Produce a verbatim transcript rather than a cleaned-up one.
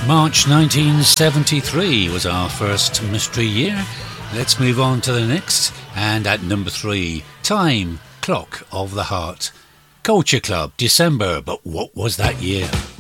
March nineteen seventy-three was our first mystery year. Let's move on to the next. And at number three, Time, Clock of the Heart. Culture Club, December, but what was that year?